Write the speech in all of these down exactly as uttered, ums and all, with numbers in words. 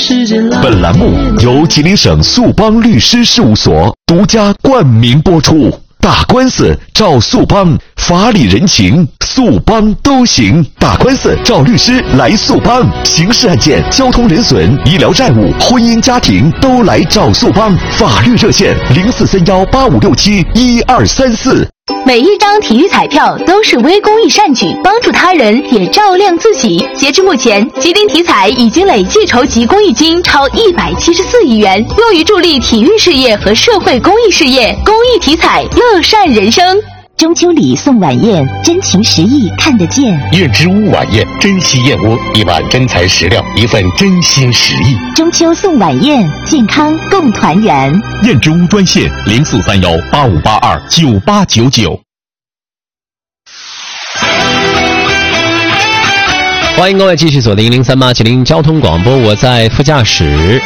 本栏目由吉林省速邦律师事务所独家冠名播出。打官司找速邦，法理人情速邦都行。打官司找律师来速邦，刑事案件、交通人损、医疗债务、婚姻家庭都来找速邦。法律热线零四三幺八五六七一二三四。 每一张体育彩票都是微公益善举，帮助他人也照亮自己。截至目前，吉林体彩已经累计筹集公益金超一百七十四亿元，用于助力体育事业和社会公益事业。公益体彩，乐善人生。 中秋礼送晚宴，真情实意看得见。 燕之屋晚宴，珍稀燕窝，一碗真材实料，一份真心实意。 中秋送晚宴，健康共团圆。 燕之屋专线零四三幺八五八二九八九九。 欢迎各位继续锁定零三八吉林交通广播，我在副驾驶。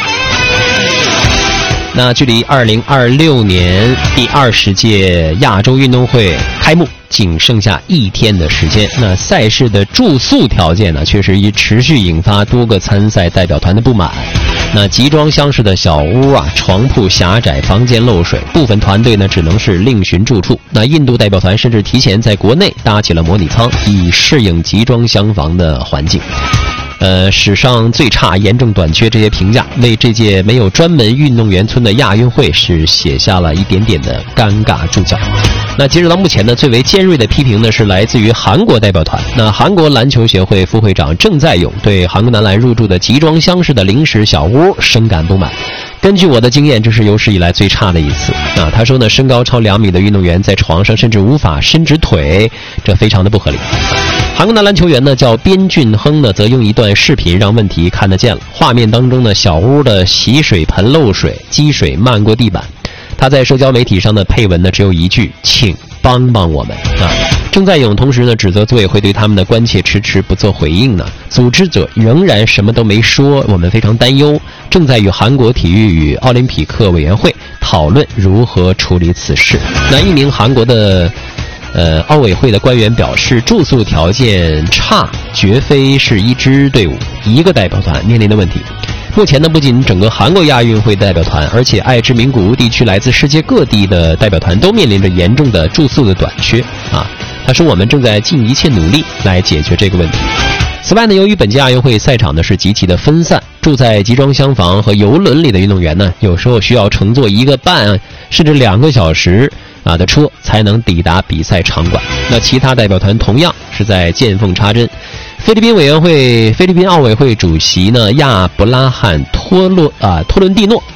那距离二零二六年第二十届亚洲运动会开幕仅剩下一天的时间，那赛事的住宿条件呢，确实已持续引发多个参赛代表团的不满。那集装箱式的小屋啊，床铺狭窄，房间漏水，部分团队呢只能是另寻住处。那印度代表团甚至提前在国内搭起了模拟舱，以适应集装箱房的环境。呃，史上最差、严重短缺这些评价，为这届没有专门运动员村的亚运会是写下了一点点的尴尬注脚。那截止到目前呢，最为尖锐的批评呢是来自于韩国代表团。那韩国篮球协会副会长郑在勇对韩国男篮入住的集装箱式的临时小屋深感不满。根据我的经验，这是有史以来最差的一次。啊，他说呢，身高超两米的运动员在床上甚至无法伸直腿，这非常的不合理。韩国男篮球员呢叫边俊亨呢，则用一段视频让问题看得见了。画面当中呢，小屋的洗水盆漏水，积水漫过地板。他在社交媒体上的配文呢只有一句：请帮帮我们啊！郑在勇同时呢指责组委会对他们的关切迟迟不做回应呢，组织者仍然什么都没说，我们非常担忧，正在与韩国体育与奥林匹克委员会讨论如何处理此事。那一名韩国的呃奥委会的官员表示，住宿条件差绝非是一支队伍一个代表团面临的问题。目前呢，不仅整个韩国亚运会代表团，而且爱知名古屋地区来自世界各地的代表团都面临着严重的住宿的短缺啊。他说，我们正在尽一切努力来解决这个问题。此外呢，由于本届亚运会赛场呢是极其的分散，住在集装箱房和游轮里的运动员呢，有时候需要乘坐一个半甚至两个小时啊的车才能抵达比赛场馆。那其他代表团同样是在见缝插针。菲律宾委员会、菲律宾奥委会主席呢亚伯拉罕托洛啊托伦蒂诺